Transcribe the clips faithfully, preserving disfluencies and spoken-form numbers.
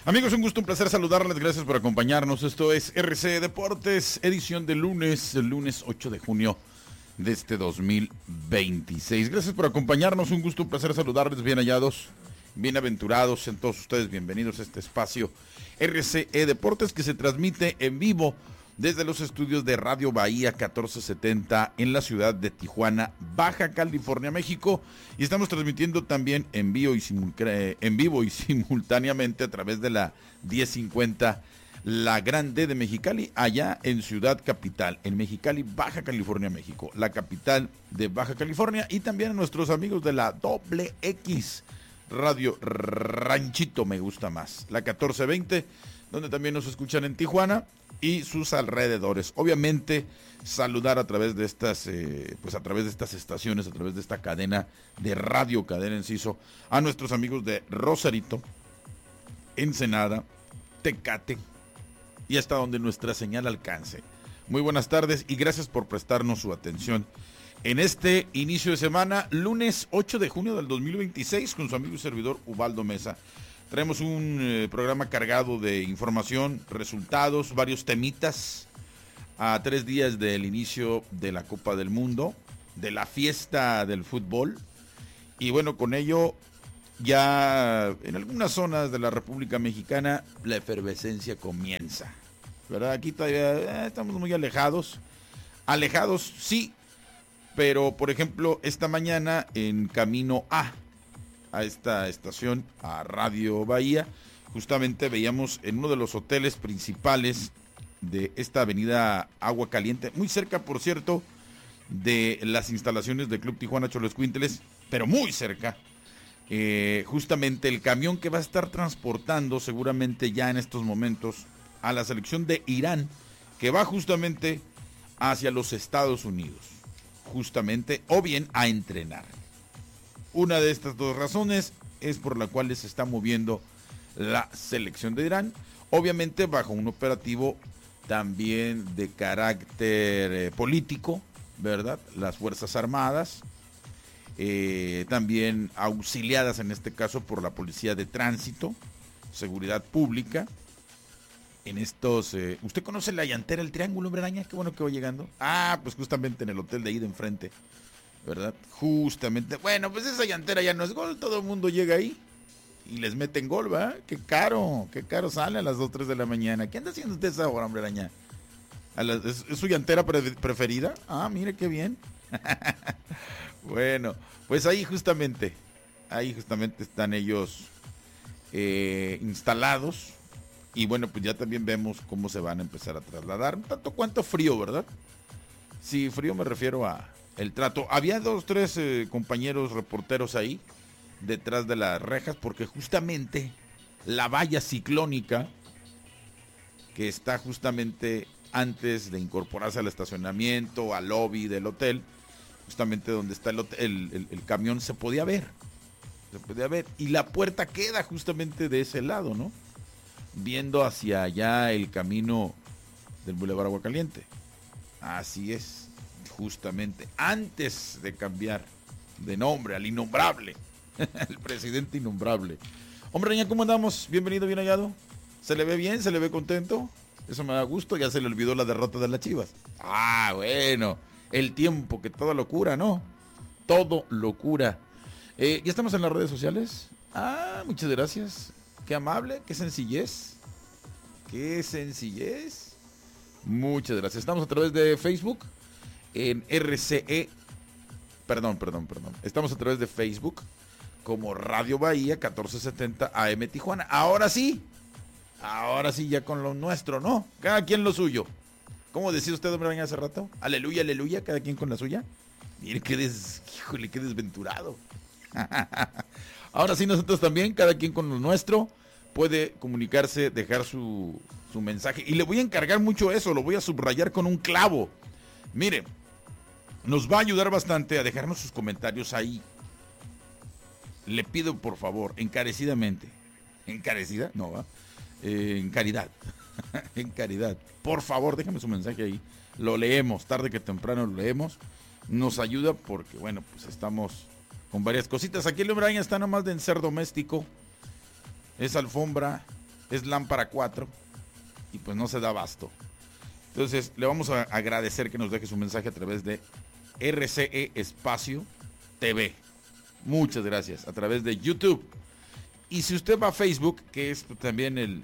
Amigos, un gusto, un placer saludarles, gracias por acompañarnos. Esto es R C Deportes, edición de lunes, el lunes ocho de junio de este dos mil veintiséis. Gracias por acompañarnos, un gusto, un placer saludarles, bien hallados, bienaventurados, sean todos ustedes bienvenidos a este espacio R C E Deportes que se transmite en vivo desde los estudios de Radio Bahía catorce setenta en la ciudad de Tijuana, Baja California, México, y estamos transmitiendo también en vivo y, simulcre- en vivo y simultáneamente a través de la diez cincuenta La Grande de Mexicali, allá en Ciudad Capital, en Mexicali, Baja California, México, la capital de Baja California, y también a nuestros amigos de la Doble X Radio Ranchito Me Gusta Más, la catorce veinte, donde también nos escuchan en Tijuana y sus alrededores. Obviamente saludar a través de estas eh, pues a través de estas estaciones, a través de esta cadena de radio, cadena Enciso, a nuestros amigos de Rosarito, Ensenada, Tecate y hasta donde nuestra señal alcance. Muy buenas tardes y gracias por prestarnos su atención en este inicio de semana, lunes ocho de junio del dos mil veintiséis, con su amigo y servidor Ubaldo Mesa. Traemos un eh, programa cargado de información, resultados, varios temitas, a tres días del inicio de la Copa del Mundo, de la fiesta del fútbol. Y bueno, con ello ya en algunas zonas de la República Mexicana la efervescencia comienza, ¿verdad? Aquí todavía eh, estamos muy alejados, alejados sí, pero por ejemplo esta mañana en camino a... a esta estación, a Radio Bahía, justamente veíamos en uno de los hoteles principales de esta avenida Agua Caliente, muy cerca, por cierto, de las instalaciones del Club Tijuana Xoloscuintles, pero muy cerca, eh, justamente el camión que va a estar transportando seguramente ya en estos momentos a la selección de Irán, que va justamente hacia los Estados Unidos, justamente, o bien a entrenar. Una de estas dos razones es por la cual se está moviendo la selección de Irán, obviamente bajo un operativo también de carácter eh, político, ¿verdad? Las Fuerzas Armadas, eh, también auxiliadas en este caso por la Policía de Tránsito, Seguridad Pública. En estos, eh, ¿usted conoce la llantera El Triángulo, hombre araña? Qué bueno que va llegando. Ah, pues justamente en el hotel de ahí de enfrente, ¿verdad? Justamente, bueno, pues esa llantera ya no es gol, todo el mundo llega ahí y les meten gol, ¿verdad? Qué caro, qué caro sale a las dos, tres de la mañana. ¿Qué anda haciendo usted esa hora, hombre araña? ¿A la, es, ¿Es su llantera pre- preferida? Ah, mire qué bien. Bueno, pues ahí justamente, ahí justamente están ellos eh, instalados y bueno, pues ya también vemos cómo se van a empezar a trasladar. Un tanto cuanto frío, ¿verdad? Sí, frío me refiero a el trato. Había dos, tres eh, compañeros reporteros ahí, detrás de las rejas, porque justamente la valla ciclónica, que está justamente antes de incorporarse al estacionamiento, al lobby del hotel, justamente donde está el, hotel, el, el, el camión, se podía ver, se podía ver, y la puerta queda justamente de ese lado, ¿no? Viendo hacia allá el camino del Boulevard Agua Caliente. Así es. Justamente antes de cambiar de nombre al innombrable, el presidente innombrable. Hombre, ya ¿cómo andamos? Bienvenido, bien hallado. ¿Se le ve bien? ¿Se le ve contento? Eso me da gusto, ya se le olvidó la derrota de las Chivas. Ah, bueno, el tiempo que todo lo cura, ¿no? Todo lo cura. Eh, ¿Ya estamos en las redes sociales? Ah, muchas gracias. Qué amable, qué sencillez. Qué sencillez. Muchas gracias. Estamos a través de Facebook. En R C E, perdón, perdón, perdón. Estamos a través de Facebook como Radio Bahía catorce setenta A M Tijuana. Ahora sí, ahora sí ya con lo nuestro, ¿no? Cada quien lo suyo. ¿Cómo decía usted, hombre, hace rato? Aleluya, aleluya, cada quien con la suya. Mire qué des, híjole, qué desventurado. Ahora sí, nosotros también, cada quien con lo nuestro, puede comunicarse, dejar su, su mensaje. Y le voy a encargar mucho eso, lo voy a subrayar con un clavo. Mire, nos va a ayudar bastante a dejarnos sus comentarios ahí. Le pido por favor, encarecidamente. ¿Encarecida? No, ¿va? Eh, en caridad. En caridad. Por favor, déjame su mensaje ahí. Lo leemos, tarde que temprano lo leemos. Nos ayuda porque, bueno, pues estamos con varias cositas. Aquí el hombre está nomás de ser doméstico. Es alfombra, es LAN para cuatro y pues no se da abasto. Entonces le vamos a agradecer que nos deje su mensaje a través de R C E Espacio T V. Muchas gracias. A través de YouTube. Y si usted va a Facebook, que es también el,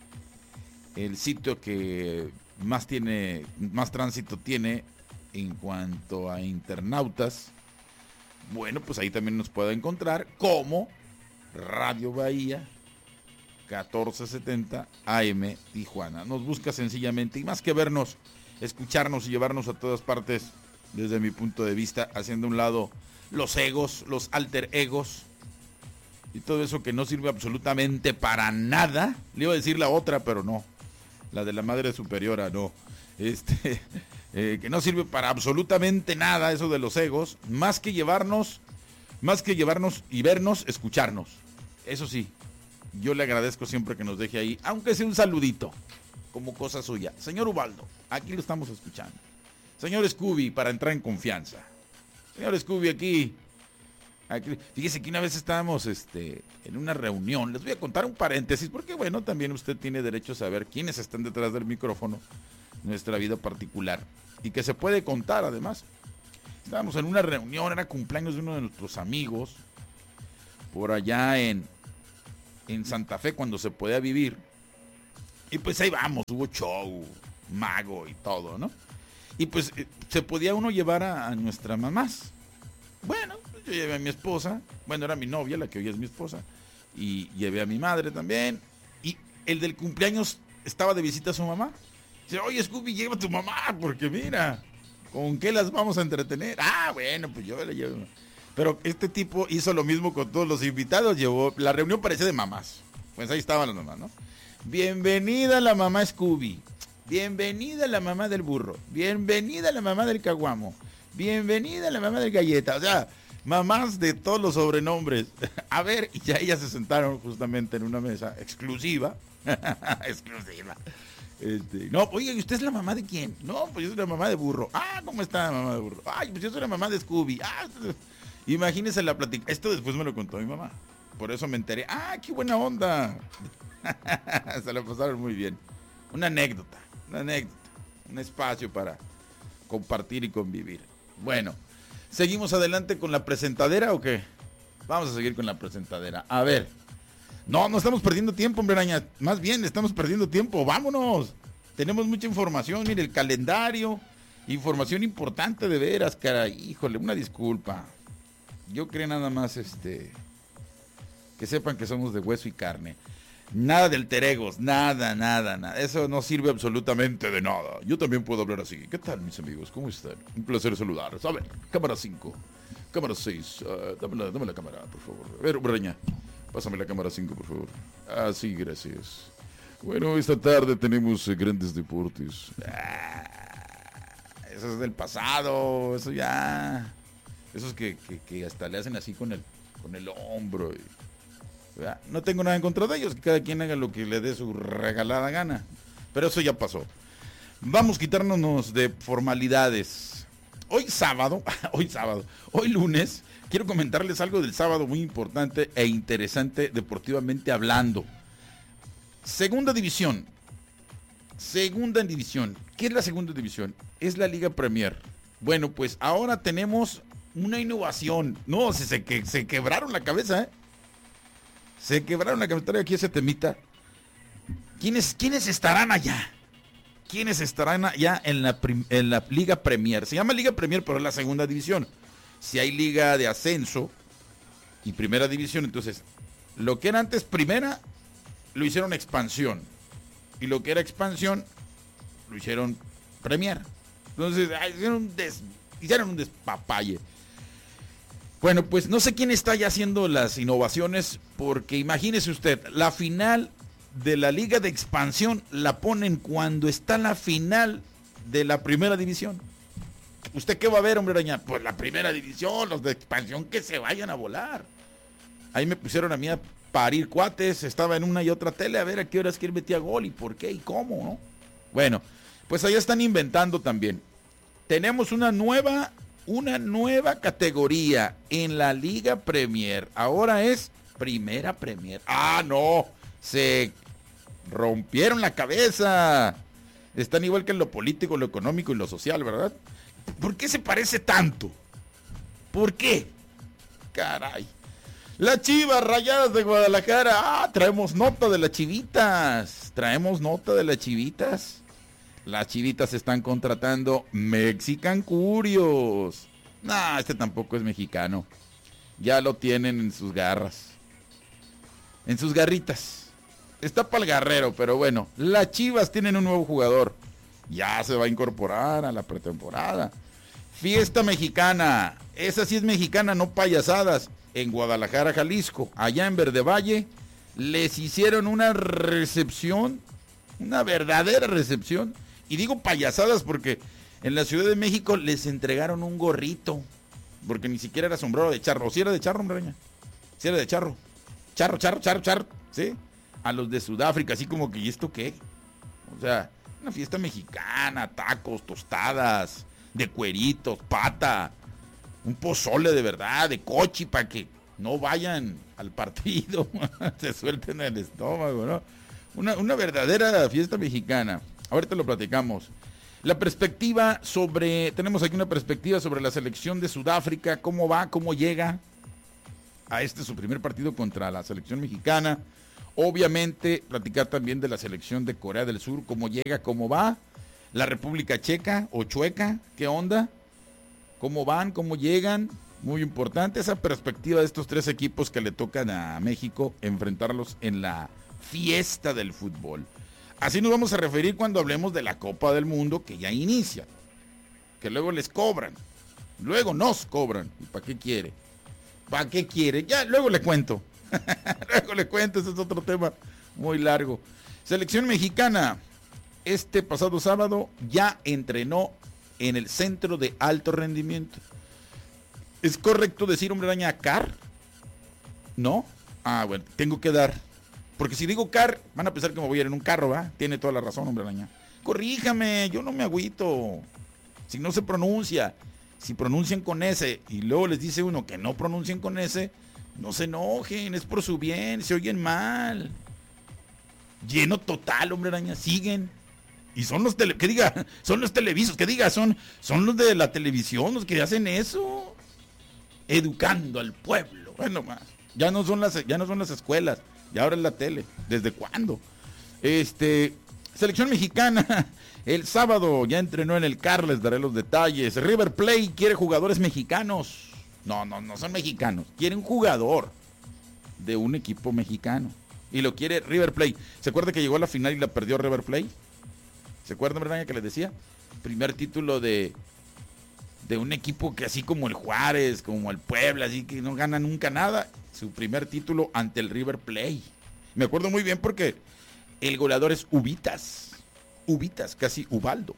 el sitio que más tiene, más tránsito tiene en cuanto a internautas, bueno, pues ahí también nos puede encontrar como Radio Bahía catorce setenta A M Tijuana. Nos busca sencillamente, y más que vernos, escucharnos y llevarnos a todas partes, desde mi punto de vista, haciendo a un lado los egos, los alter egos y todo eso que no sirve absolutamente para nada. Le iba a decir la otra, pero no, la de la madre superiora, no. Este, eh, que no sirve para absolutamente nada eso de los egos, más que llevarnos, más que llevarnos y vernos, escucharnos. Eso sí, yo le agradezco siempre que nos deje ahí, aunque sea un saludito, como cosa suya. Señor Ubaldo, aquí lo estamos escuchando. Señor Scooby, para entrar en confianza. Señor Scooby, aquí, aquí. Fíjese que una vez estábamos este, en una reunión. Les voy a contar un paréntesis, porque bueno, también usted tiene derecho a saber quiénes están detrás del micrófono, nuestra vida particular, y que se puede contar además. Estábamos en una reunión, era cumpleaños de uno de nuestros amigos, por allá en, en Santa Fe, cuando se podía vivir. Y pues ahí vamos, hubo show, mago y todo, ¿no? Y pues eh, se podía uno llevar a, a nuestras mamás. Bueno, pues yo llevé a mi esposa, bueno, era mi novia, la que hoy es mi esposa, y llevé a mi madre también. Y el del cumpleaños estaba de visita a su mamá. Dice, oye, Scooby, lleva a tu mamá, porque mira, ¿con qué las vamos a entretener? Ah, bueno, pues yo la llevo. Pero este tipo hizo lo mismo con todos los invitados, llevó, la reunión parecía de mamás. Pues ahí estaban las mamás, ¿no? Bienvenida la mamá Scooby. Bienvenida la mamá del burro. Bienvenida la mamá del caguamo. Bienvenida la mamá del galleta. O sea, mamás de todos los sobrenombres. A ver, y ya ellas se sentaron justamente en una mesa exclusiva. Exclusiva. Este, no, oye, ¿y usted es la mamá de quién? No, pues yo soy la mamá de burro. Ah, ¿cómo está la mamá de burro? Ay, pues yo soy la mamá de Scooby. Ah, imagínese la plática. Esto después me lo contó mi mamá. Por eso me enteré. Ah, qué buena onda. Se la pasaron muy bien. Una anécdota. Una anécdota, un espacio para compartir y convivir. Bueno, ¿seguimos adelante con la presentadera o qué? Vamos a seguir con la presentadera. A ver, no, no estamos perdiendo tiempo, hombre araña. Más bien, estamos perdiendo tiempo. Vámonos. Tenemos mucha información. Mire, el calendario. Información importante de veras, caray. Híjole, una disculpa. Yo creo nada más este que sepan que somos de hueso y carne. Nada de alter egos, nada, nada, nada. Eso no sirve absolutamente de nada. Yo también puedo hablar así. ¿Qué tal, mis amigos? ¿Cómo están? Un placer saludarlos. A ver, cámara cinco, cámara seis. Uh, dame, la, dame la cámara, por favor. A ver, Braña, pásame la cámara cinco, por favor. Ah, sí, gracias. Bueno, esta tarde tenemos eh, grandes deportes. Ah, eso es del pasado. Eso ya... Esos que, que, que hasta le hacen así con el, con el hombro y... No tengo nada en contra de ellos, que cada quien haga lo que le dé su regalada gana. Pero eso ya pasó. Vamos a quitarnos de formalidades. Hoy sábado, hoy sábado, hoy lunes, quiero comentarles algo del sábado muy importante e interesante deportivamente hablando. Segunda división. Segunda división. ¿Qué es la segunda división? Es la Liga Premier. Bueno, pues ahora tenemos una innovación. No, se, se, que, se quebraron la cabeza, ¿eh? Se quebraron la cabeza aquí ese temita. ¿Quiénes, ¿Quiénes estarán allá? ¿Quiénes estarán allá en la, en la Liga Premier? Se llama Liga Premier, pero es la segunda división. Si hay Liga de Ascenso y Primera División, entonces lo que era antes Primera, lo hicieron Expansión. Y lo que era Expansión, lo hicieron Premier. Entonces, hicieron un, des, hicieron un despapalle. Bueno, pues no sé quién está ya haciendo las innovaciones, porque imagínese usted, la final de la Liga de Expansión la ponen cuando está la final de la Primera División. ¿Usted qué va a ver, hombre araña? Pues la Primera División, los de Expansión que se vayan a volar. Ahí me pusieron a mí a parir cuates, estaba en una y otra tele a ver a qué horas quién metía gol y por qué y cómo, ¿no? Bueno, pues allá están inventando también. Tenemos una nueva... Una nueva categoría en la Liga Premier. Ahora es Primera Premier. Ah, no. Se rompieron la cabeza. Están igual que en lo político, lo económico y lo social, ¿verdad? ¿Por qué se parece tanto? ¿Por qué? Caray. Las Chivas Rayadas de Guadalajara. Ah, traemos nota de las Chivitas. Traemos nota de las Chivitas. Las Chivitas están contratando Mexican Curios. Nah, este tampoco es mexicano. Ya lo tienen en sus garras. En sus garritas. Está para el garrero, pero bueno. Las Chivas tienen un nuevo jugador. Ya se va a incorporar a la pretemporada. Fiesta mexicana. Esa sí es mexicana, no payasadas. En Guadalajara, Jalisco. Allá en Verde Valle. Les hicieron una recepción. Una verdadera recepción. Y digo payasadas porque en la Ciudad de México les entregaron un gorrito. Porque ni siquiera era sombrero de charro. ¿Sí era de charro, hombre? ¿Sí era de charro? Charro, charro, charro, charro. ¿Sí? A los de Sudáfrica, así como que, ¿y esto qué? O sea, una fiesta mexicana, tacos, tostadas, de cueritos, pata, un pozole de verdad, de cochi, para que no vayan al partido, se suelten el estómago, ¿no? Una, una verdadera fiesta mexicana. Ahorita lo platicamos. La perspectiva sobre, tenemos aquí una perspectiva sobre la selección de Sudáfrica, cómo va, cómo llega a este su primer partido contra la selección mexicana. Obviamente, platicar también de la selección de Corea del Sur, cómo llega, cómo va. La República Checa o Chueca, ¿qué onda? ¿Cómo van? ¿Cómo llegan? Muy importante esa perspectiva de estos tres equipos que le tocan a México enfrentarlos en la fiesta del fútbol. Así nos vamos a referir cuando hablemos de la Copa del Mundo, que ya inicia, que luego les cobran, luego nos cobran. ¿Y para qué quiere? ¿Para qué quiere? Ya, luego le cuento. Luego le cuento, ese es otro tema muy largo. Selección mexicana, este pasado sábado ya entrenó en el centro de alto rendimiento. ¿Es correcto decir, hombre araña, car? ¿No? Ah, bueno, tengo que dar. Porque si digo car, van a pensar que me voy a ir en un carro, ¿va? Tiene toda la razón, hombre araña. Corríjame, yo no me agüito. Si no se pronuncia, si pronuncian con S y luego les dice uno que no pronuncien con S, no se enojen, es por su bien, se oyen mal. Lleno total, hombre araña, siguen. Y son los tele, que diga, son los televisos, que diga, son, son los de la televisión los que hacen eso. Educando al pueblo. Bueno, más. Ya no son las, ya no son las escuelas, ya ahora es la tele. ¿Desde cuándo? Este, selección mexicana, el sábado ya entrenó en el C A R, les daré los detalles. River Plate quiere jugadores mexicanos. No, no, no son mexicanos. Quiere un jugador de un equipo mexicano. Y lo quiere River Plate. ¿Se acuerda que llegó a la final y la perdió River Plate? ¿Se acuerdan, verdad, que les decía? Primer título de, de un equipo que así como el Juárez, como el Puebla, así que no gana nunca nada. Su primer título ante el River Plate. Me acuerdo muy bien porque el goleador es Ubitas. Ubitas, casi Ubaldo.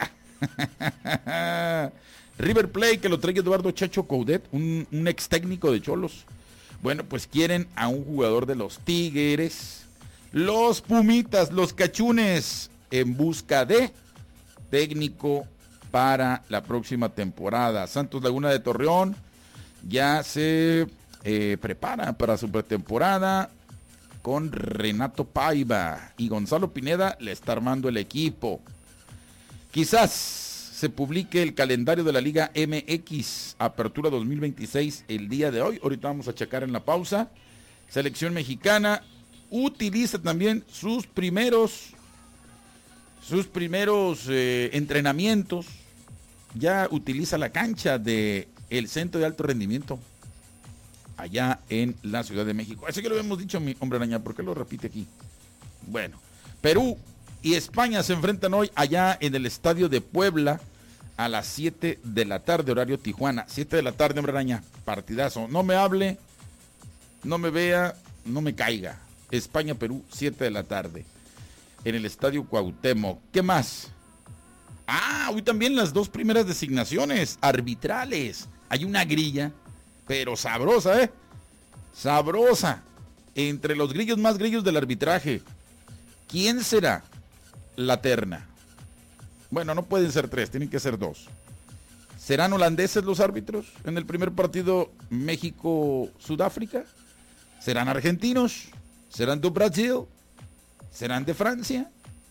River Plate, que lo trae Eduardo Chacho Coudet, un, un ex técnico de Cholos. Bueno, pues quieren a un jugador de los Tigres, los Pumitas, los Cachunes, en busca de técnico para la próxima temporada. Santos Laguna de Torreón ya se eh, prepara para su pretemporada con Renato Paiva, y Gonzalo Pineda le está armando el equipo. Quizás se publique el calendario de la Liga M X, Apertura dos mil veintiséis, el día de hoy. Ahorita vamos a checar en la pausa. Selección mexicana utiliza también sus primeros, sus primeros eh, entrenamientos. Ya utiliza la cancha del Centro de Alto Rendimiento allá en la Ciudad de México. Así que lo habíamos dicho, mi hombre araña, ¿por qué lo repite aquí? Bueno, Perú y España se enfrentan hoy allá en el Estadio de Puebla a las siete de la tarde, horario Tijuana. siete de la tarde, hombre araña, partidazo. No me hable, no me vea, no me caiga. España-Perú, siete de la tarde, en el Estadio Cuauhtémoc. ¿Qué más? Ah, hoy también las dos primeras designaciones arbitrales. Hay una grilla, pero sabrosa, ¿eh? Sabrosa. Entre los grillos más grillos del arbitraje. ¿Quién será la terna? Bueno, no pueden ser tres, tienen que ser dos. ¿Serán holandeses los árbitros en el primer partido México-Sudáfrica? ¿Serán argentinos? ¿Serán de Brasil? ¿Serán de Francia?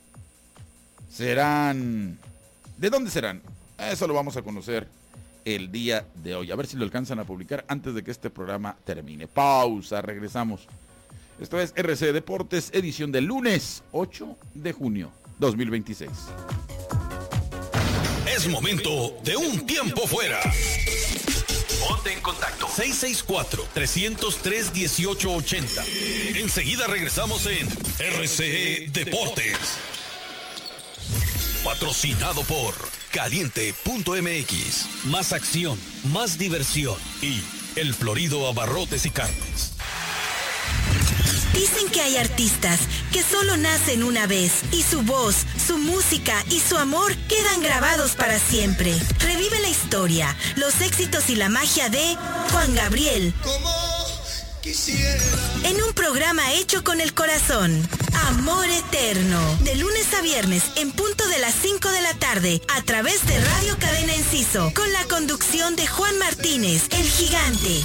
¿Serán... ¿De dónde serán? Eso lo vamos a conocer el día de hoy. A ver si lo alcanzan a publicar antes de que este programa termine. Pausa, regresamos. Esto es R C Deportes, edición del lunes ocho de junio dos mil veintiséis. Es momento de un tiempo fuera. Ponte en contacto. seis seis cuatro, tres cero tres, uno ocho ocho cero. Enseguida regresamos en R C Deportes. Patrocinado por Caliente punto M X. Más acción, más diversión y El Florido Abarrotes y Carnes. Dicen que hay artistas que solo nacen una vez y su voz, su música y su amor quedan grabados para siempre. Revive la historia, los éxitos y la magia de Juan Gabriel. Como quisiera. En un programa hecho con el corazón. Amor Eterno. De lunes a viernes en punto de las cinco de la tarde a través de Radio Cadena Enciso. Con la conducción de Juan Martínez, el gigante.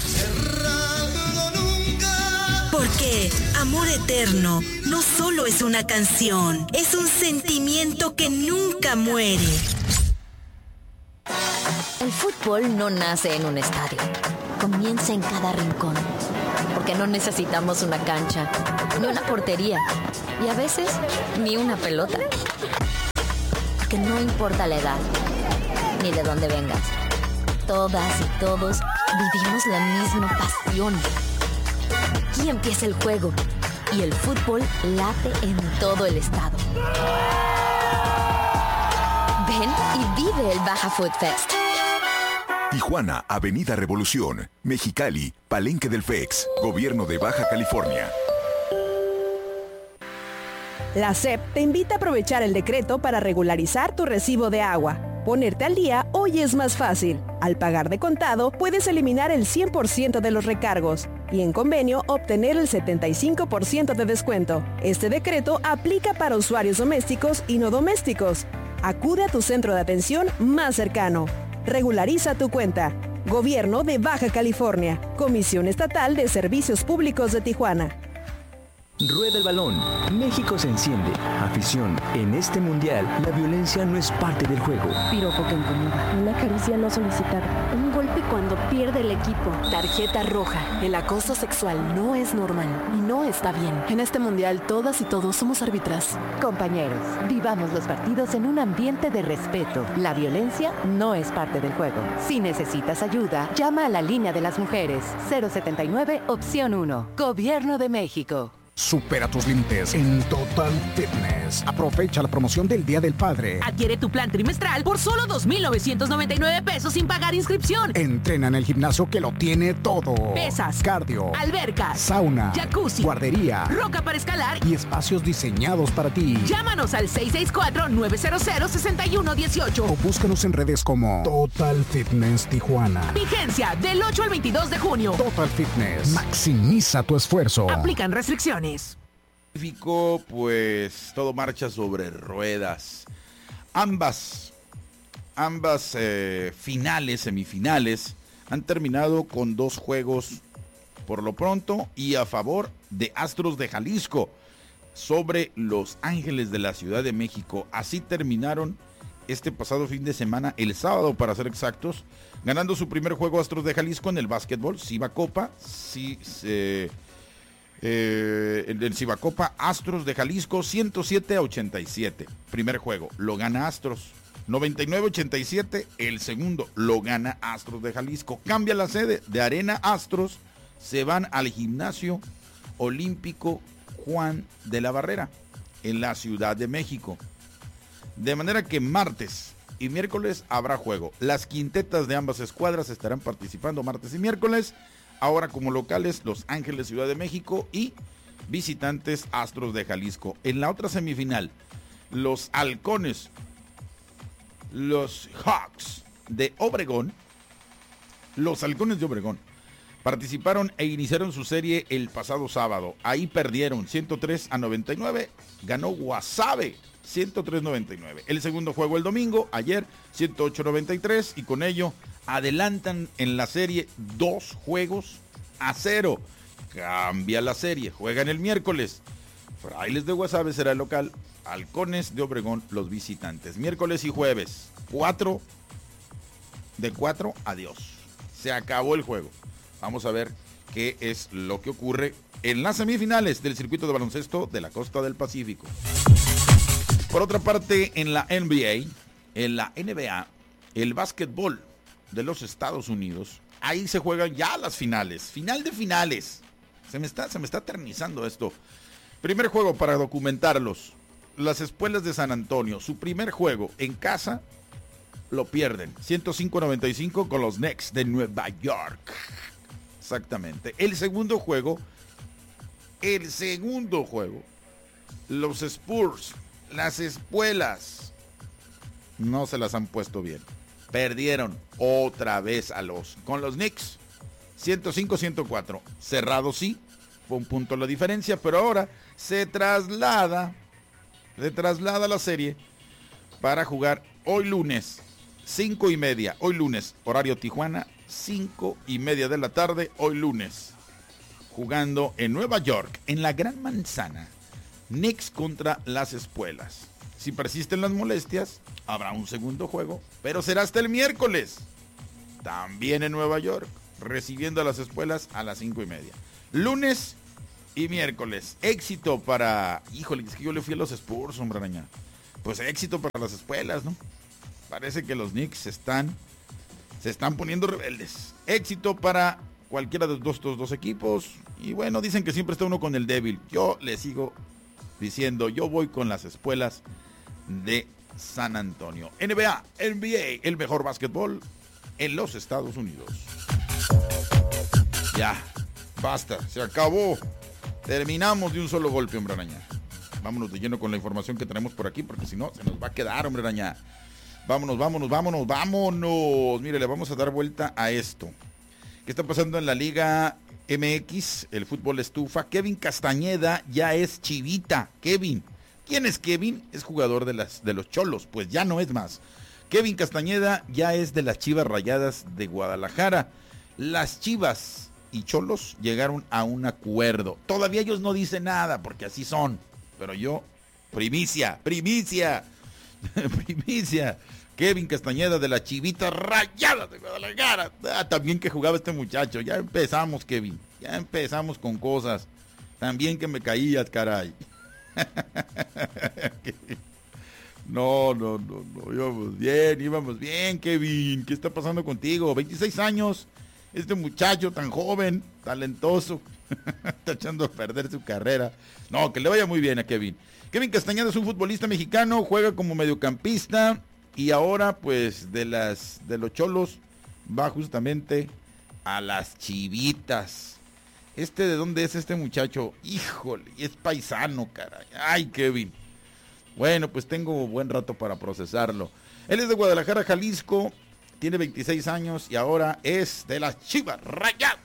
Porque Amor Eterno no solo es una canción, es un sentimiento que nunca muere. El fútbol no nace en un estadio, comienza en cada rincón. Porque no necesitamos una cancha, ni una portería, y a veces ni una pelota. Porque no importa la edad, ni de dónde vengas. Todas y todos vivimos la misma pasión. Aquí empieza el juego y el fútbol late en todo el estado. Ven y vive el Baja Food Fest. Tijuana, Avenida Revolución, Mexicali, Palenque del F E X, Gobierno de Baja California. La S E P te invita a aprovechar el decreto para regularizar tu recibo de agua. Ponerte al día hoy es más fácil. Al pagar de contado, puedes eliminar el cien por ciento de los recargos y en convenio obtener el setenta y cinco por ciento de descuento. Este decreto aplica para usuarios domésticos y no domésticos. Acude a tu centro de atención más cercano. Regulariza tu cuenta. Gobierno de Baja California. Comisión Estatal de Servicios Públicos de Tijuana. Rueda el balón. México se enciende. Afición. En este mundial, la violencia no es parte del juego. Piropo que incomoda. Una caricia no solicitada. Un golpe cuando pierde el equipo. Tarjeta roja. El acoso sexual no es normal y no está bien. En este mundial, todas y todos somos árbitras. Compañeros, vivamos los partidos en un ambiente de respeto. La violencia no es parte del juego. Si necesitas ayuda, llama a la línea de las mujeres. cero setenta y nueve, opción uno. Gobierno de México. Supera tus límites en Total Fitness. Aprovecha la promoción del Día del Padre. Adquiere tu plan trimestral por solo dos mil novecientos noventa y nueve pesos sin pagar inscripción. Entrena en el gimnasio que lo tiene todo. Pesas, cardio, albercas, sauna, jacuzzi, guardería, roca para escalar y espacios diseñados para ti. Llámanos al seis seis cuatro, nueve cero cero, seis uno uno ocho o búscanos en redes como Total Fitness Tijuana. Vigencia del ocho al veintidós de junio. Total Fitness. Maximiza tu esfuerzo. Aplican restricciones. Pues todo marcha sobre ruedas. Ambas, ambas eh, finales, semifinales, han terminado con dos juegos por lo pronto y a favor de Astros de Jalisco sobre Los Ángeles de la Ciudad de México. Así terminaron este pasado fin de semana, el sábado para ser exactos, ganando su primer juego Astros de Jalisco en el básquetbol, Ciba Copa, sí, se... Eh, el, el Cibacopa Astros de Jalisco ciento siete a ochenta y siete. Primer juego, lo gana Astros. noventa y nueve a ochenta y siete, el segundo, lo gana Astros de Jalisco. Cambia la sede de Arena Astros, se van al Gimnasio Olímpico Juan de la Barrera, en la Ciudad de México. De manera que martes y miércoles habrá juego. Las quintetas de ambas escuadras estarán participando martes y miércoles. Ahora como locales, Los Ángeles, Ciudad de México y visitantes Astros de Jalisco. En la otra semifinal, los Halcones, los Hawks de Obregón, los Halcones de Obregón, participaron e iniciaron su serie el pasado sábado. Ahí perdieron ciento tres a noventa y nueve, ganó Guasave ciento tres a noventa y nueve. El segundo juego el domingo, ayer ciento ocho a noventa y tres, y con ello adelantan en la serie dos juegos a cero. Cambia la serie, juegan el miércoles Frailes de Guasave será el local, Halcones de Obregón los visitantes. Miércoles y jueves, cuatro, de cuatro, adiós. Se acabó el juego. Vamos a ver qué es lo que ocurre en las semifinales del circuito de baloncesto de la costa del Pacífico. Por otra parte, en la N B A, en la N B A, el básquetbol de los Estados Unidos, ahí se juegan ya las finales, final de finales. Se me está, se me está eternizando esto. Primer juego para documentarlos. Las Espuelas de San Antonio, su primer juego en casa, lo pierden. ciento cinco a noventa y cinco con los Knicks de Nueva York. Exactamente. El segundo juego, el segundo juego, los Spurs, las Espuelas, no se las han puesto bien. Perdieron otra vez a los, con los Knicks, ciento cinco a ciento cuatro. Cerrado sí, fue un punto la diferencia, pero ahora se traslada, se traslada la serie para jugar hoy lunes, cinco y media, hoy lunes, horario Tijuana, cinco y media de la tarde, hoy lunes, jugando en Nueva York, en la Gran Manzana, Knicks contra las Espuelas. Si persisten las molestias, habrá un segundo juego, pero será hasta el miércoles, también en Nueva York, recibiendo a las Espuelas a las cinco y media. Lunes y miércoles, éxito para, híjole, es que yo le fui a los Spurs, hombre araña. Pues éxito para las Espuelas, ¿no? Parece que los Knicks se están, se están poniendo rebeldes. Éxito para cualquiera de estos dos, dos equipos. Y bueno, dicen que siempre está uno con el débil. Yo le sigo diciendo, yo voy con las Espuelas de San Antonio. N B A, N B A, el mejor básquetbol en los Estados Unidos. Ya, basta, se acabó. Terminamos de un solo golpe, hombre araña. Vámonos de lleno con la información que tenemos por aquí, porque si no, se nos va a quedar, hombre araña. Vámonos, vámonos, vámonos, vámonos. Mire, le vamos a dar vuelta a esto. ¿Qué está pasando en la Liga M X? El fútbol estufa. Kevin Castañeda ya es chivita. Kevin. ¿Quién es Kevin? Es jugador de, las, de los Cholos. Pues ya no es más. Kevin Castañeda ya es de las Chivas Rayadas de Guadalajara. Las Chivas y Cholos llegaron a un acuerdo. Todavía ellos no dicen nada, porque así son. Pero yo, primicia, primicia, primicia. Kevin Castañeda de la Chivita Rayada de Guadalajara. Ah, también que jugaba este muchacho. Ya empezamos, Kevin. Ya empezamos con cosas. También que me caías, caray. No, no, no, no. Íbamos bien, íbamos bien, Kevin. ¿Qué está pasando contigo? veintiséis años. Este muchacho tan joven, talentoso. Está echando a perder su carrera. No, que le vaya muy bien a Kevin. Kevin Castañeda es un futbolista mexicano. Juega como mediocampista. Y ahora, pues, de las de los Cholos, va justamente a las Chivitas. ¿Este de dónde es este muchacho? Híjole, y es paisano, caray. Ay, Kevin. Bueno, pues tengo buen rato para procesarlo. Él es de Guadalajara, Jalisco. Tiene veintiséis años y ahora es de las Chivas Rayadas.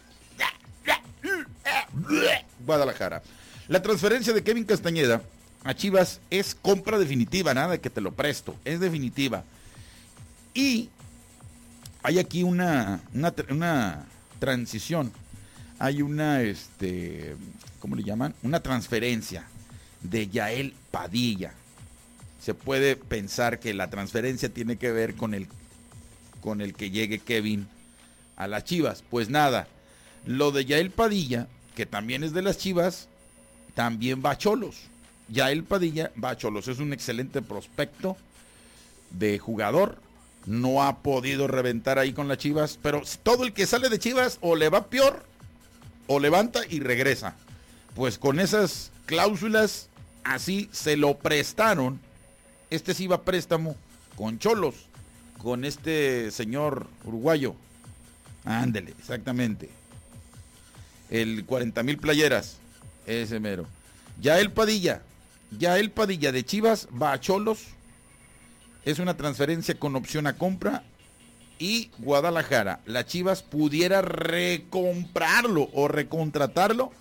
Guadalajara. La transferencia de Kevin Castañeda a Chivas es compra definitiva, nada de que te lo presto, es definitiva. Y hay aquí una, una, una transición, hay una, este, ¿cómo le llaman? Una transferencia de Yael Padilla. Se puede pensar que la transferencia tiene que ver con el, con el que llegue Kevin a las Chivas. Pues nada, lo de Yael Padilla, que también es de las Chivas, también va a Cholos. Yael Padilla va a Cholos, es un excelente prospecto de jugador, no ha podido reventar ahí con las Chivas, pero todo el que sale de Chivas o le va peor, o levanta y regresa. Pues con esas cláusulas, así se lo prestaron, este sí va a préstamo con Cholos, con este señor uruguayo, ándele, exactamente, el cuarenta mil playeras, ese mero. Yael Padilla, Yael Padilla de Chivas va a Cholos. Es una transferencia con opción a compra. Y Guadalajara, la Chivas pudiera recomprarlo o recontratarlo.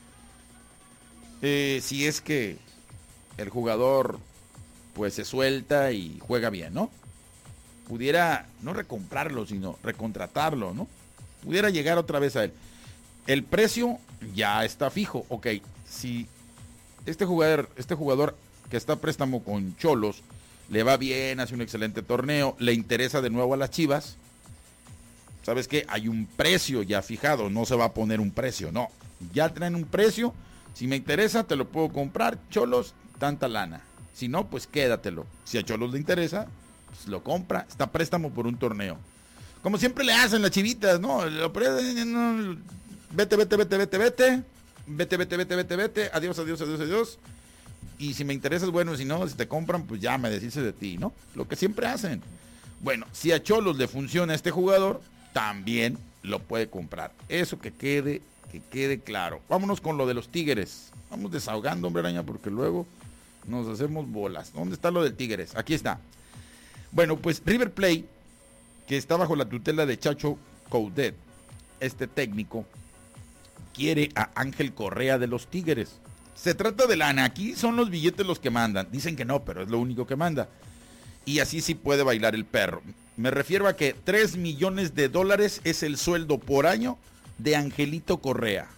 Eh, si es que el jugador pues se suelta y juega bien, ¿no? Pudiera no recomprarlo, sino recontratarlo, ¿no? Pudiera llegar otra vez a él. El precio ya está fijo. Ok, si este jugador, este jugador que está a préstamo con Xolos, le va bien, hace un excelente torneo, le interesa de nuevo a las Chivas. ¿Sabes qué? Hay un precio ya fijado, no se va a poner un precio, no. Ya traen un precio, si me interesa te lo puedo comprar, Xolos, tanta lana. Si no, pues quédatelo. Si a Xolos le interesa, pues lo compra, está a préstamo por un torneo. Como siempre le hacen las chivitas, ¿no? Lo pre- no vete, vete, vete, vete, vete. Vete, vete, vete, vete, vete. Adiós, adiós, adiós, adiós. Y si me interesas, bueno, si no, si te compran, pues ya me deshice de ti, ¿no? Lo que siempre hacen. Bueno, si a Xolos le funciona este jugador, también lo puede comprar. Eso que quede, que quede claro. Vámonos con lo de los Tigres. Vamos desahogando, hombre araña, porque luego nos hacemos bolas. ¿Dónde está lo del Tigres? Aquí está. Bueno, pues River Plate, que está bajo la tutela de Chacho Coudet, este técnico, quiere a Ángel Correa de los Tigres. Se trata de lana, aquí son los billetes los que mandan. Dicen que no, pero es lo único que manda. Y así sí puede bailar el perro. Me refiero a que tres millones de dólares es el sueldo por año de Angelito Correa,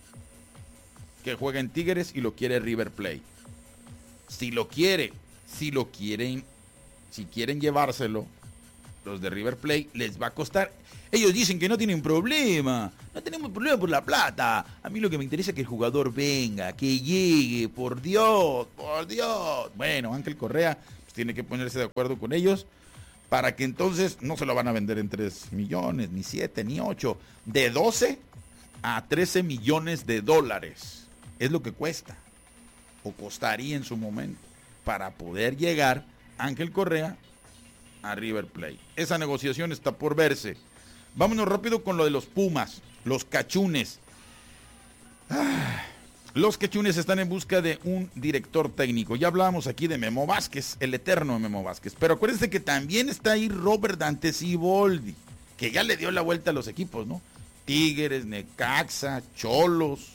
que juega en Tigres y lo quiere River Plate. Si lo quiere, si lo quieren, si quieren llevárselo, los de River Plate les va a costar. Ellos dicen que no tienen problema, no tenemos problema por la plata. A mí lo que me interesa es que el jugador venga, que llegue, por Dios, por Dios. Bueno, Ángel Correa pues, tiene que ponerse de acuerdo con ellos para que entonces no se lo van a vender en tres millones, ni siete, ni ocho. De doce a trece millones de dólares es lo que cuesta, o costaría en su momento, para poder llegar Ángel Correa a River Plate. Esa negociación está por verse. Vámonos rápido con lo de los Pumas, los Cachunes. Ah, los Cachunes están en busca de un director técnico. Ya hablábamos aquí de Memo Vázquez, el eterno Memo Vázquez. Pero acuérdense que también está ahí Robert Dante Siboldi, que ya le dio la vuelta a los equipos, ¿no? Tigres, Necaxa, Xolos,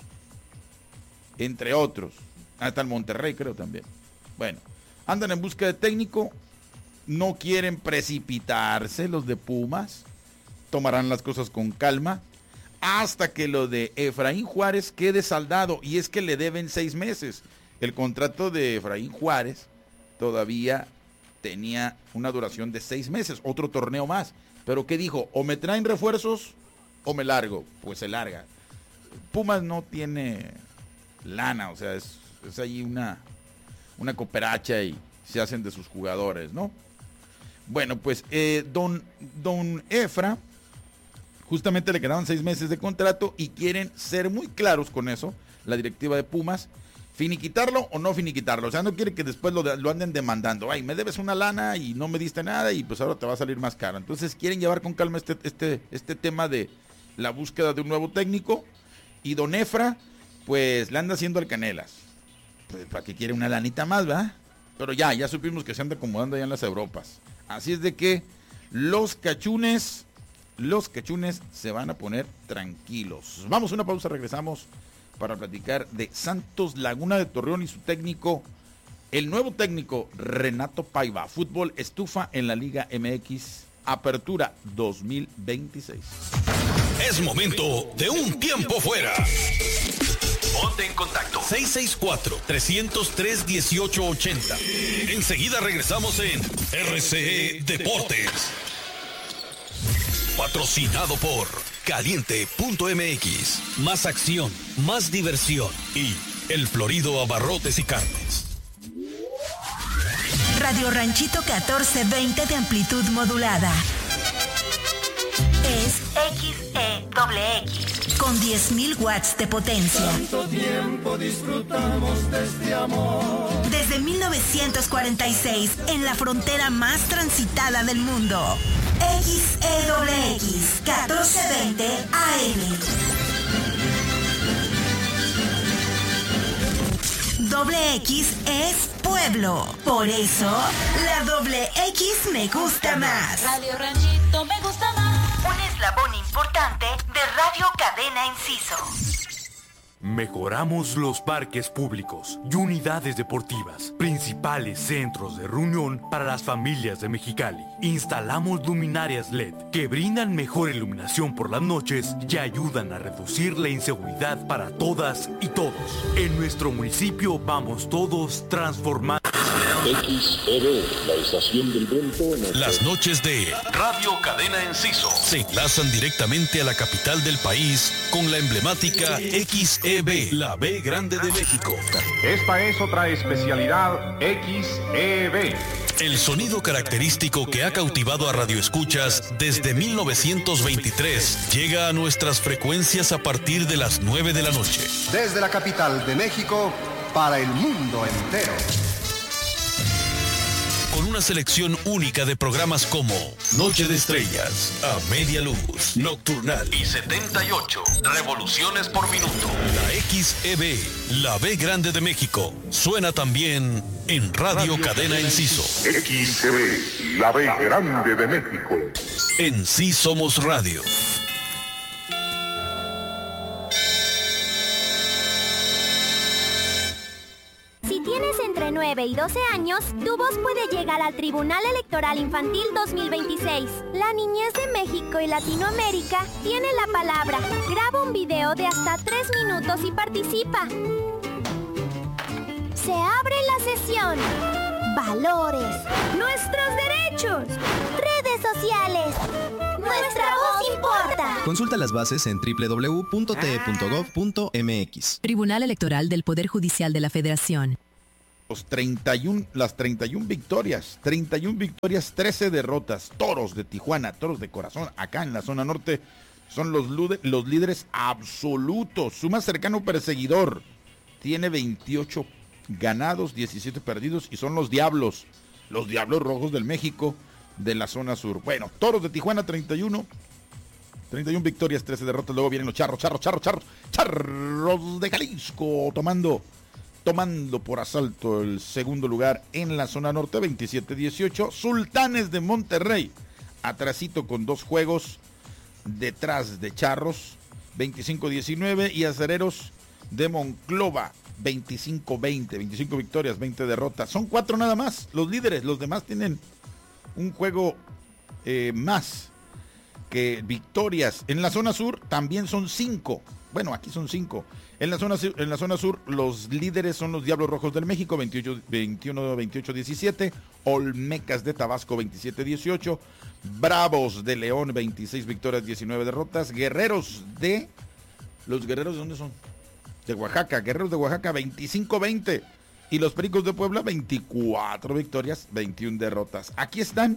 entre otros. Hasta el Monterrey creo también. Bueno, andan en busca de técnico. No quieren precipitarse los de Pumas. Tomarán las cosas con calma hasta que lo de Efraín Juárez quede saldado, y es que le deben seis meses. El contrato de Efraín Juárez todavía tenía una duración de seis meses, otro torneo más. Pero ¿qué dijo? O me traen refuerzos o me largo. Pues se larga. Pumas no tiene lana, o sea, es, es ahí una, una cooperacha y se hacen de sus jugadores, ¿no? Bueno, pues eh, don, don Efra, justamente le quedaban seis meses de contrato y quieren ser muy claros con eso, la directiva de Pumas, finiquitarlo o no finiquitarlo. O sea, no quiere que después lo, lo anden demandando. Ay, me debes una lana y no me diste nada y pues ahora te va a salir más caro. Entonces quieren llevar con calma este, este, este tema de la búsqueda de un nuevo técnico. Y don Efra, pues le anda haciendo alcanelas. Pues para que quiere una lanita más, ¿verdad? Pero ya, ya supimos que se anda acomodando allá en las Europas. Así es de que los cachunes, los cachunes se van a poner tranquilos. Vamos a una pausa, regresamos para platicar de Santos Laguna de Torreón y su técnico, el nuevo técnico Renato Paiva. Fútbol estufa en la Liga M X, Apertura dos mil veintiséis. Es momento de un tiempo fuera. Ponte en contacto. seis seis cuatro, tres cero tres, uno ocho ocho cero. Enseguida regresamos en R C E Deportes. Patrocinado por Caliente punto M X. Más acción, más diversión y El Florido Abarrotes y Carnes. Radio Ranchito catorce veinte de amplitud modulada. Es X E X con diez mil watts de potencia. Tanto tiempo disfrutamos de este amor. Desde mil novecientos cuarenta y seis, en la frontera más transitada del mundo. X E X catorce veinte A M. Doble X es pueblo. Por eso, la doble X me gusta más. Radio Ranchito me gusta más. Un eslabón importante de Radio Cadena Enciso. Mejoramos los parques públicos y unidades deportivas, principales centros de reunión para las familias de Mexicali. Instalamos luminarias L E D que brindan mejor iluminación por las noches y ayudan a reducir la inseguridad para todas y todos. En nuestro municipio vamos todos transformando. X E B, la estación del viento. Las noches de Radio Cadena Enciso se enlazan directamente a la capital del país con la emblemática X E B, la B grande de México. Esta es otra especialidad X E B. El sonido característico que ha cautivado a radioescuchas desde mil novecientos veintitrés llega a nuestras frecuencias a partir de las nueve de la noche. Desde la capital de México para el mundo entero. Con una selección única de programas como Noche de Estrellas, A Media Luz, Nocturnal y setenta y ocho revoluciones por minuto. La X E B, la B grande de México, suena también en Radio, Radio Cadena Enciso. X E B, la B grande de México. En Sí Somos Radio. Entre nueve y doce años, tu voz puede llegar al Tribunal Electoral Infantil dos mil veintiséis. La niñez de México y Latinoamérica tiene la palabra. Graba un video de hasta tres minutos y participa. Se abre la sesión. Valores. Nuestros derechos. Redes sociales. Nuestra voz importa. Consulta las bases en doble u doble u doble u punto t e punto gov punto m x. Tribunal Electoral del Poder Judicial de la Federación. Los treinta y uno, las treinta y una victorias, treinta y una victorias, trece derrotas. Toros de Tijuana, Toros de Corazón, acá en la zona norte, son los, los líderes absolutos. Su más cercano perseguidor tiene veintiocho ganados, diecisiete perdidos, y son los Diablos, los Diablos Rojos del México de la zona sur. Bueno, Toros de Tijuana, treinta y uno, treinta y una victorias, trece derrotas. Luego vienen los Charros, Charros, Charros, Charros, Charros de Jalisco, tomando... tomando por asalto el segundo lugar en la zona norte, veintisiete dieciocho. Sultanes de Monterrey, atrasito con dos juegos detrás de Charros, veinticinco diecinueve. Y Acereros de Monclova, veinticinco veinte, veinticinco victorias, veinte derrotas. Son cuatro nada más los líderes, los demás tienen un juego eh, más que victorias. En la zona sur también son cinco. Bueno, aquí son cinco. En la zona en la zona sur, los líderes son los Diablos Rojos del México, veintiocho, veintiuno, veintiocho, diecisiete. Olmecas de Tabasco, veintisiete dieciocho. Bravos de León, veintiséis victorias, diecinueve derrotas. Guerreros de... ¿Los Guerreros de dónde son? De Oaxaca. Guerreros de Oaxaca, veinticinco veinte. Y los Pericos de Puebla, veinticuatro victorias, veintiuna derrotas. Aquí están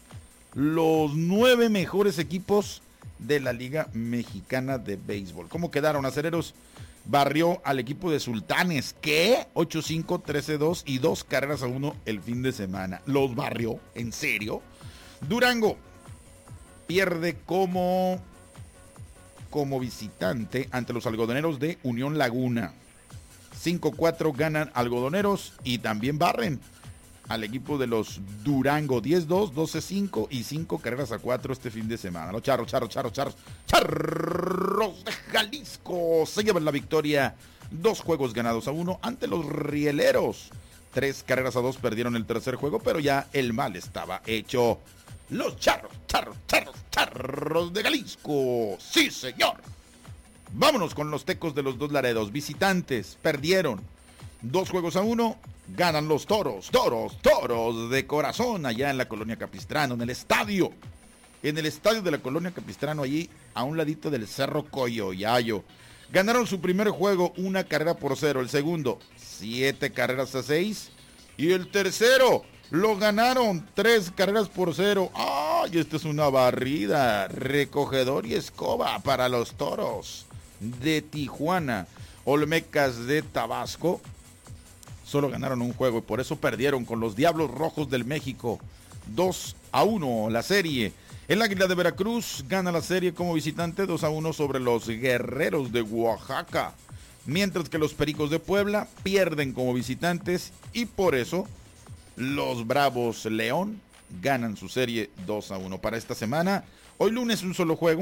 los nueve mejores equipos de la Liga Mexicana de Béisbol. ¿Cómo quedaron? Acereros barrió al equipo de Sultanes, ¿qué? ocho cinco, trece dos y dos carreras a uno el fin de semana. Los barrió, ¿en serio? Durango pierde como, como visitante ante los algodoneros de Unión Laguna. cinco cuatro ganan algodoneros y también barren al equipo de los Durango, diez dos, doce cinco y cinco carreras a cuatro este fin de semana. Los charros, charros, charros, charros, charros de Jalisco se llevan la victoria. Dos juegos ganados a uno ante los rieleros. Tres carreras a dos perdieron el tercer juego, pero ya el mal estaba hecho. Los charros, charros, charros, charros de Jalisco. Sí, señor. Vámonos con los Tecos de los Dos Laredos. Visitantes perdieron dos juegos a uno. Ganan los Toros, Toros, Toros de Corazón, allá en la Colonia Capistrano, en el estadio. En el estadio de la Colonia Capistrano, allí a un ladito del Cerro Coyoyayo. Ganaron su primer juego, una carrera por cero. El segundo, siete carreras a seis. Y el tercero, lo ganaron tres carreras por cero. ¡Ay! Esta es una barrida. Recogedor y escoba para los Toros de Tijuana. Olmecas de Tabasco solo ganaron un juego y por eso perdieron con los Diablos Rojos del México. dos a uno la serie. El Águila de Veracruz gana la serie como visitante dos a uno sobre los Guerreros de Oaxaca. Mientras que los Pericos de Puebla pierden como visitantes y por eso los Bravos León ganan su serie dos a uno. Para esta semana, hoy lunes un solo juego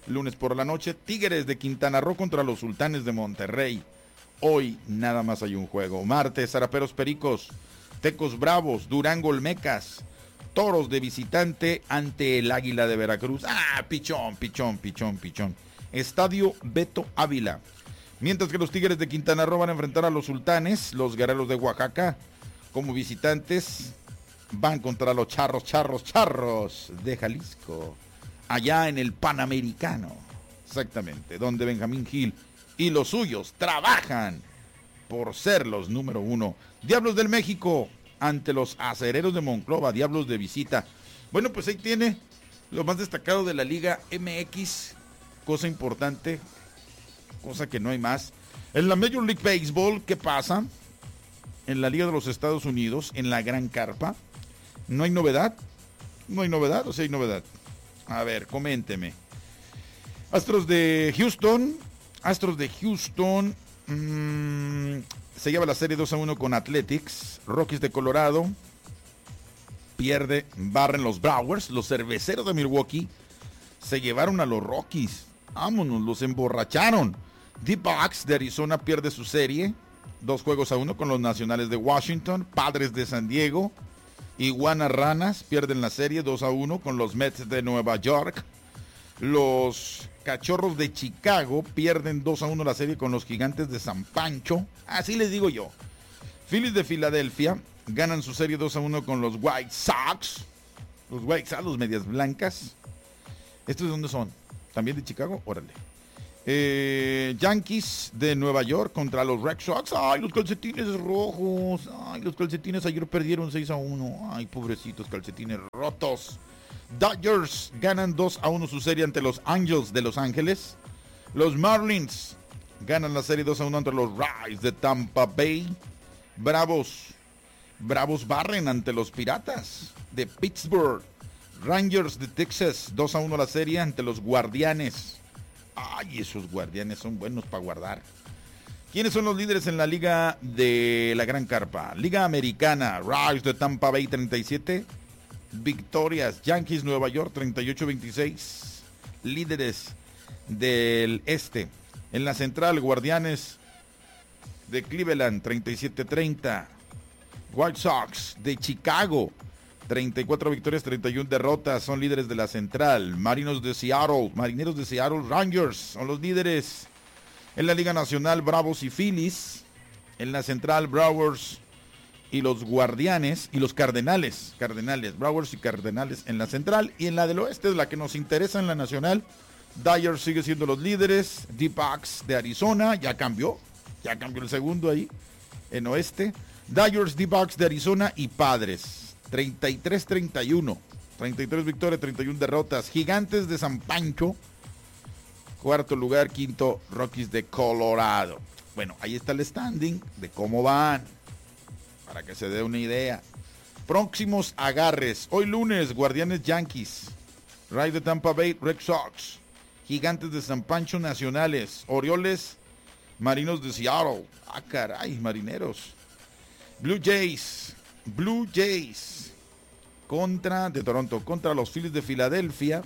lunes por la noche. Tigres de Quintana Roo contra los Sultanes de Monterrey. Hoy nada más hay un juego. Martes, Zaraperos Pericos, Tecos Bravos, Durango Olmecas, Toros de visitante ante el Águila de Veracruz. Ah, pichón, pichón, pichón, pichón. Estadio Beto Ávila. Mientras que los Tigres de Quintana Roo van a enfrentar a los Sultanes, los Guerreros de Oaxaca, como visitantes, van contra los Charros, Charros, Charros de Jalisco, allá en el Panamericano, exactamente, donde Benjamín Gil y los suyos trabajan por ser los número uno. Diablos del México ante los Acereros de Monclova, Diablos de visita. Bueno, pues ahí tiene lo más destacado de la Liga M X, cosa importante, cosa que no hay más. En la Major League Baseball, ¿qué pasa? En la Liga de los Estados Unidos, en la Gran Carpa, ¿no hay novedad? ¿No hay novedad o sí hay novedad? A ver, coménteme. Astros de Houston, Astros de Houston, mmm, se lleva la serie dos a uno con Athletics. Rockies de Colorado, pierde, barren los Brewers. Los Cerveceros de Milwaukee se llevaron a los Rockies. Vámonos, los emborracharon. D-Backs de Arizona pierde su serie, dos juegos a uno con los Nacionales de Washington. Padres de San Diego, Iguanas Ranas pierden la serie dos a uno con los Mets de Nueva York. Los Cachorros de Chicago pierden dos a uno la serie con los Gigantes de San Pancho. Así les digo yo. Phillies de Filadelfia ganan su serie dos a uno con los White Sox. Los White Sox, los Medias Blancas. ¿Estos de dónde son? ¿También de Chicago? Órale. Eh, Yankees de Nueva York contra los Red Sox. Ay, los calcetines rojos. Ay, los calcetines ayer perdieron seis a uno. Ay, pobrecitos calcetines rotos. Dodgers ganan dos a uno su serie ante los Angels de Los Ángeles. Los Marlins ganan la serie dos a uno ante los Rays de Tampa Bay. Bravos. Bravos barren ante los Piratas de Pittsburgh. Rangers de Texas dos a uno la serie ante los Guardianes. Ay, esos Guardianes son buenos para guardar. ¿Quiénes son los líderes en la Liga de la Gran Carpa? Liga Americana, Rays de Tampa Bay treinta y siete victorias. Yankees Nueva York treinta y ocho veintiséis. Líderes del este. En la Central, Guardianes de Cleveland treinta y siete treinta. White Sox de Chicago treinta y cuatro victorias, treinta y una derrotas, son líderes de la Central. Marinos de Seattle, Marineros de Seattle, Rangers son los líderes. En la Liga Nacional, Bravos y Phillies. En la Central, Brewers y los Guardianes y los Cardenales. Cardenales, Brewers y Cardenales en la Central. Y en la del Oeste, es la que nos interesa en la Nacional, Dodgers sigue siendo los líderes. D-Backs de Arizona, ya cambió, ya cambió el segundo ahí, en Oeste. Dodgers, D-Backs de Arizona y Padres. treinta y tres treinta y uno. treinta y tres victorias, treinta y una derrotas. Gigantes de San Pancho. Cuarto lugar, quinto, Rockies de Colorado. Bueno, ahí está el standing de cómo van. Para que se dé una idea. Próximos agarres. Hoy lunes, Guardianes Yankees. Rays de Tampa Bay, Red Sox. Gigantes de San Pancho Nacionales. Orioles, Marinos de Seattle. Ah, caray, Marineros. Blue Jays. Blue Jays contra de Toronto contra los Phillies de Filadelfia.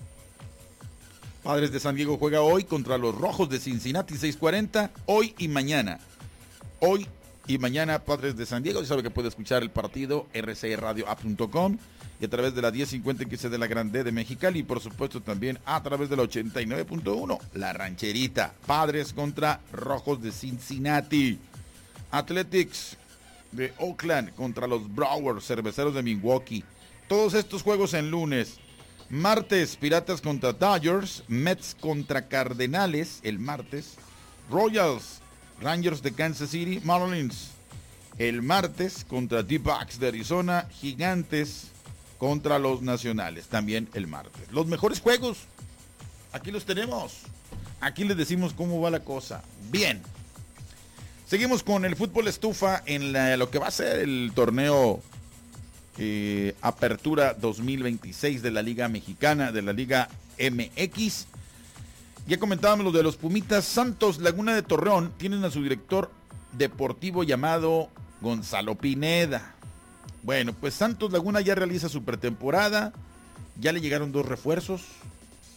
Padres de San Diego juega hoy contra los Rojos de Cincinnati, seis cuarenta, hoy y mañana. Hoy y mañana Padres de San Diego. Ya sabe que puede escuchar el partido r c radio app punto com y a través de la diez cincuenta en que se de la Grande de Mexicali y por supuesto también a través de la ochenta y nueve punto uno, La Rancherita. Padres contra Rojos de Cincinnati. Athletics de Oakland contra los Brewers, Cerveceros de Milwaukee. Todos estos juegos en lunes. Martes, Piratas contra Dodgers. Mets contra Cardenales el martes. Royals, Rangers de Kansas City. Marlins el martes contra D-Backs de Arizona. Gigantes contra los Nacionales también el martes. Los mejores juegos, aquí los tenemos. Aquí les decimos cómo va la cosa. Bien. Seguimos con el fútbol estufa en la, lo que va a ser el torneo eh, Apertura dos mil veintiséis de la Liga Mexicana, de la Liga M X. Ya comentábamos lo de los Pumitas. Santos Laguna de Torreón tienen a su director deportivo llamado Gonzalo Pineda. Bueno, pues Santos Laguna ya realiza su pretemporada. Ya le llegaron dos refuerzos.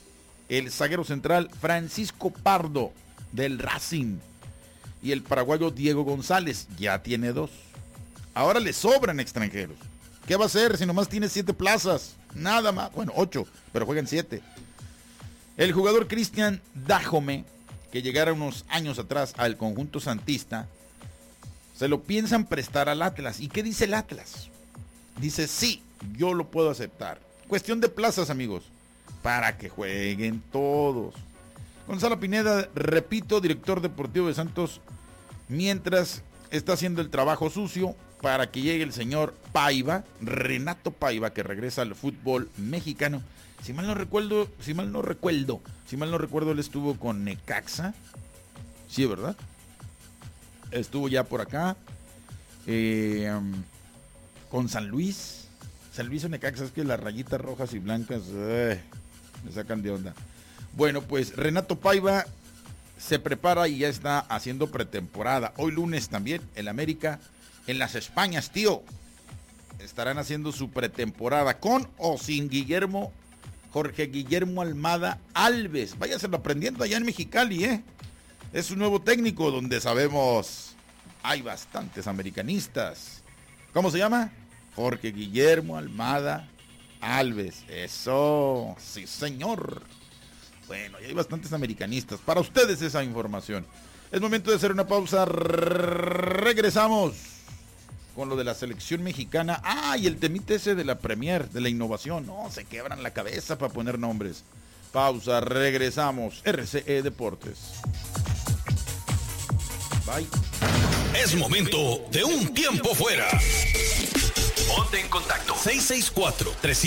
el zaguero central Francisco Pardo del Racing y el paraguayo Diego González, ya tiene dos. Ahora le sobran extranjeros. ¿Qué va a hacer si nomás tiene siete plazas? Nada más, bueno, ocho, pero juegan siete. El jugador Cristian Dájome, que llegara unos años atrás al conjunto santista, se lo piensan prestar al Atlas. ¿Y qué dice el Atlas? Dice, sí, yo lo puedo aceptar. Cuestión de plazas, amigos, para que jueguen todos. Gonzalo Pineda, repito, director deportivo de Santos, mientras está haciendo el trabajo sucio para que llegue el señor Paiva, Renato Paiva, que regresa al fútbol mexicano. Si mal no recuerdo, si mal no recuerdo, si mal no recuerdo, él estuvo con Necaxa. Sí, ¿verdad? Estuvo ya por acá. Eh, um, con San Luis. San Luis o Necaxa, es que las rayitas rojas y blancas eh, me sacan de onda. Bueno, pues Renato Paiva se prepara y ya está haciendo pretemporada. Hoy lunes también, el América en las Españas, tío. Estarán haciendo su pretemporada con o sin Guillermo, Jorge Guillermo Almada Alves. Váyaselo aprendiendo allá en Mexicali, ¿eh? Es un nuevo técnico donde sabemos hay bastantes americanistas. ¿Cómo se llama? Jorge Guillermo Almada Alves. Eso, sí señor. Bueno, y hay bastantes americanistas. Para ustedes esa información. Es momento de hacer una pausa. Regresamos con lo de la selección mexicana. Ah, y el temite ese de la Premier, de la innovación. No, se quebran la cabeza para poner nombres. Pausa, regresamos. R C E Deportes. Bye. Es momento de un tiempo fuera. Ponte en contacto. seis seis cuatro, tres